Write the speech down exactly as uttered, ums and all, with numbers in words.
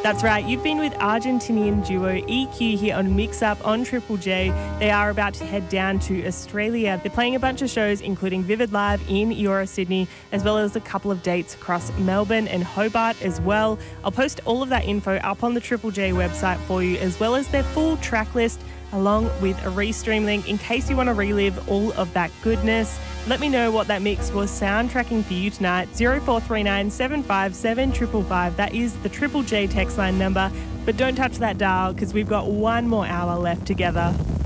That's right, you've been with Argentinian duo E Q here on Mix Up on Triple J. They are about to head down to Australia. They're playing a bunch of shows, including Vivid Live in Euro Sydney, as well as a couple of dates across Melbourne and Hobart as well. I'll post all of that info up on the Triple J website for you, as well as their full track list, along with a restream link in case you want to relive all of that goodness. Let me know what that mix was soundtracking for you tonight. zero four three nine seven five seven five five five. That is the Triple J text line number. But don't touch that dial because we've got one more hour left together.